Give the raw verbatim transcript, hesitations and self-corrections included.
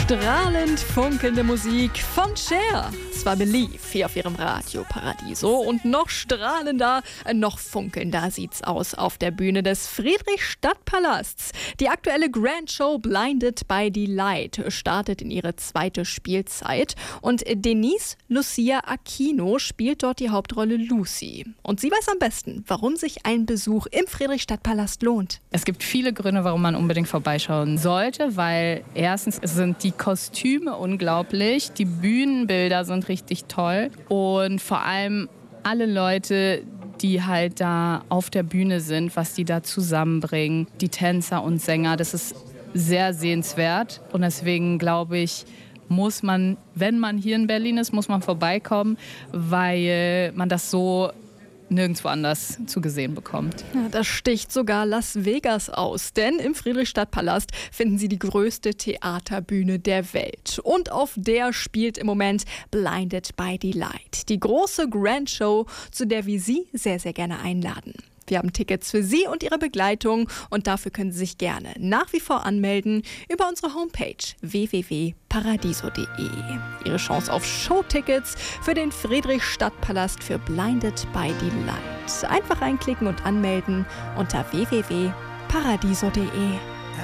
Strahlend funkelnde Musik von Cher. Es war Believe hier auf ihrem Radio Paradiso und noch strahlender, noch funkelnder sieht's aus auf der Bühne des Friedrichstadtpalasts. Die aktuelle Grand Show Blinded by the Light startet in ihre zweite Spielzeit und Denise Lucia Aquino spielt dort die Hauptrolle Lucy. Und sie weiß am besten, warum sich ein Besuch im Friedrichstadtpalast lohnt. Es gibt viele Gründe, warum man unbedingt vorbeischauen sollte, weil erstens sind die Kostüme unglaublich, die Bühnenbilder sind richtig toll und vor allem alle Leute, die halt da auf der Bühne sind, was die da zusammenbringen, die Tänzer und Sänger, das ist sehr sehenswert und deswegen glaube ich, muss man, wenn man hier in Berlin ist, muss man vorbeikommen, weil man das so nirgendwo anders zu gesehen bekommt. Ja, das sticht sogar Las Vegas aus, denn im Friedrichstadtpalast finden Sie die größte Theaterbühne der Welt. Und auf der spielt im Moment Blinded by the Light, die große Grand Show, zu der wir Sie sehr, sehr gerne einladen. Wir haben Tickets für Sie und Ihre Begleitung und dafür können Sie sich gerne nach wie vor anmelden über unsere Homepage w w w punkt paradiso punkt de. Ihre Chance auf Showtickets für den Friedrichstadtpalast für Blinded by the Light. Einfach reinklicken und anmelden unter w w w punkt paradiso punkt de.